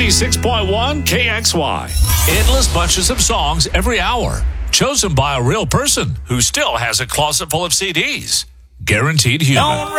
96.1 KXY. Endless bunches of songs every hour, chosen by a real person who still has a closet full of CDs. Guaranteed human.